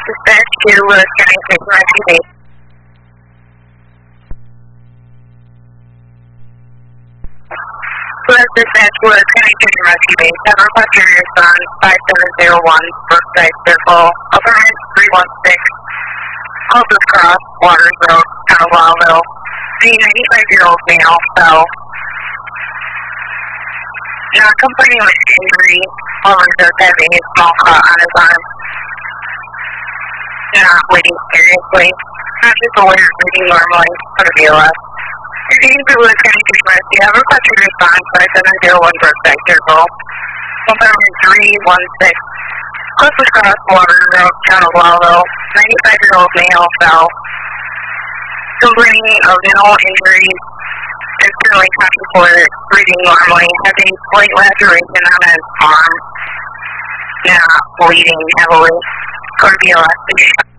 Dispatch to Lewis County Station RTB. Lewis Dispatch to Lewis County Station RTB. Several passengers on 5701 Brookside Circle. Apartment 316. Closest cross, Waters Road, Town of Lowville. The 95-year-old male fell. Not complaining with injury, however, does have a small cut on his arm. Not bleeding seriously. Not just aware of breathing normally for the BLS. You're getting to Lewis County Station RTB. Have a question response 5701 Brookside Circle. Apartment 316. Closest cross, Waters Road, Town of Lowville. 95-year-old male fell. Complaining of no injuries. Is currently conscious for breathing normally. Has a slight laceration on his arm. Not bleeding heavily. Go to BLS.